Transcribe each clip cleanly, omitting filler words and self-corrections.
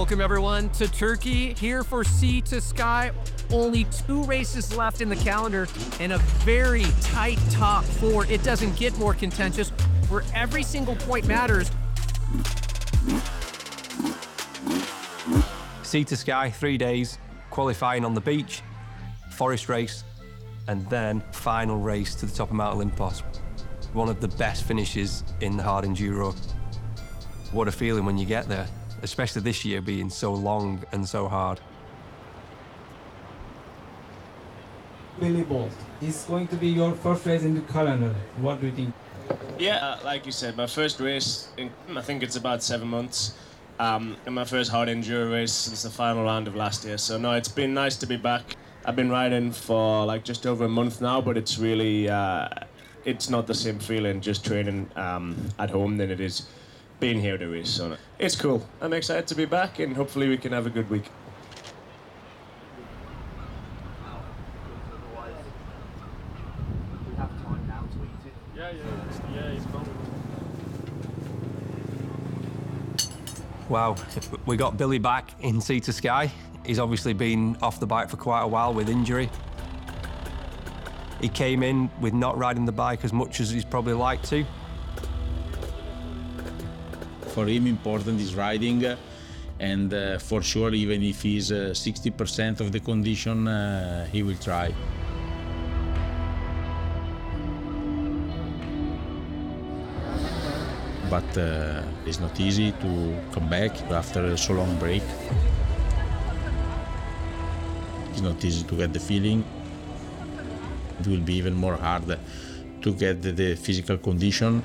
Welcome everyone to Turkey, here for Sea to Sky. Only 2 races left in the calendar and a very tight top 4. It doesn't get more contentious, where every single point matters. Sea to Sky, 3 days, qualifying on the beach, forest race, and then final race to the top of Mount Olympos. One of the best finishes in the hard enduro. What a feeling when you get there, especially this year being so long and so hard. Billy Bolt, it's going to be your first race in the calendar. What do you think? Yeah, like you said, my first race in, I think it's about 7 months, and my first hard enduro race since the final round of last year. So no, it's been nice to be back. I've been riding for like just over a month now, but it's really, it's not the same feeling just training at home than it is being here to race. So it's cool. I'm excited to be back, and hopefully we can have a good week. Wow, we got Billy back in Sea to Sky. He's obviously been off the bike for quite a while with injury. He came in with not riding the bike as much as he's probably liked to. For him, important is riding, and for sure, even if he's 60% of the condition, he will try. But it's not easy to come back after so long break. It's not easy to get the feeling. It will be even more hard to get the physical condition.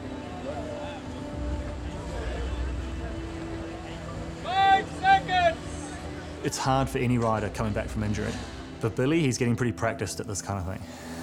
It's hard for any rider coming back from injury. For Billy, he's getting pretty practiced at this kind of thing.